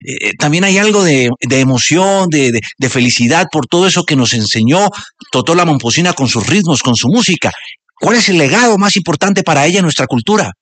también hay algo de emoción, de felicidad por todo eso que nos enseñó Totó la Momposina con sus ritmos, con su música. ¿Cuál es el legado más importante para ella en nuestra cultura?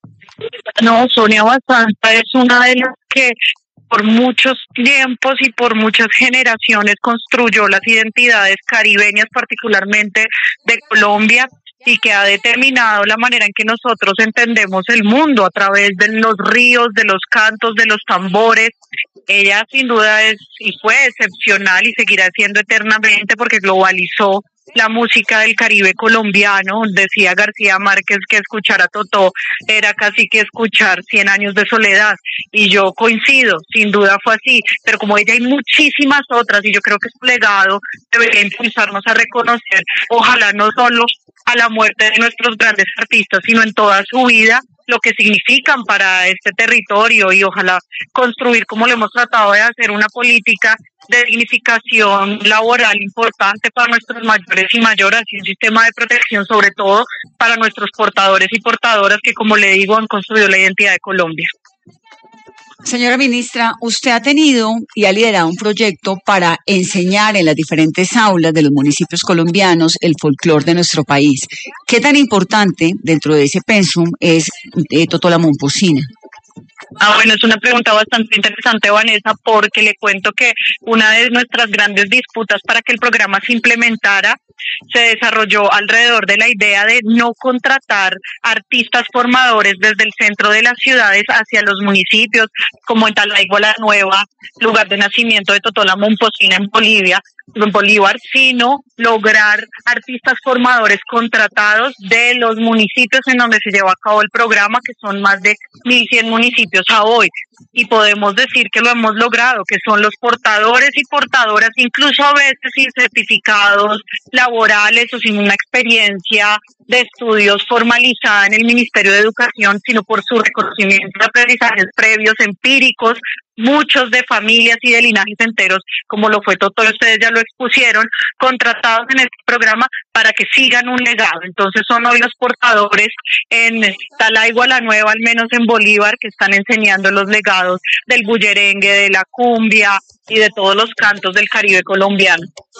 No, Sonia Basanta es una de las que por muchos tiempos y por muchas generaciones construyó las identidades caribeñas, particularmente de Colombia, y que ha determinado la manera en que nosotros entendemos el mundo a través de los ríos, de los cantos, de los tambores. Ella sin duda es y fue excepcional y seguirá siendo eternamente porque globalizó la música del Caribe colombiano. Decía García Márquez que escuchar a Totó era casi que escuchar 100 años de soledad, y yo coincido, sin duda fue así, pero como ella hay muchísimas otras, y yo creo que su legado debería impulsarnos a reconocer, ojalá no solo a la muerte de nuestros grandes artistas, sino en toda su vida, lo que significan para este territorio, y ojalá construir, como lo hemos tratado de hacer, una política de dignificación laboral importante para nuestros mayores y mayoras, y un sistema de protección sobre todo para nuestros portadores y portadoras que, como le digo, han construido la identidad de Colombia. Señora ministra, usted ha tenido y ha liderado un proyecto para enseñar en las diferentes aulas de los municipios colombianos el folclore de nuestro país. ¿Qué tan importante dentro de ese pensum es Totó la Momposina? Bueno, es una pregunta bastante interesante, Vanessa, porque le cuento que una de nuestras grandes disputas para que el programa se implementara se desarrolló alrededor de la idea de no contratar artistas formadores desde el centro de las ciudades hacia los municipios, como en Talaigua la Nueva, lugar de nacimiento de Totó la Momposina en Bolívar, sino lograr artistas formadores contratados de los municipios en donde se lleva a cabo el programa, que son más de 1.100 municipios a hoy. Y podemos decir que lo hemos logrado, que son los portadores y portadoras, incluso a veces sin certificados laborales o sin una experiencia de estudios formalizada en el Ministerio de Educación, sino por su reconocimiento de aprendizajes previos, empíricos, muchos de familias y de linajes enteros, como lo fue Totó, ustedes ya lo expusieron, contratados en este programa para que sigan un legado. Entonces son hoy los portadores en Talaigua la Nueva, al menos en Bolívar, que están enseñando los legados del bullerengue, de la cumbia y de todos los cantos del Caribe colombiano.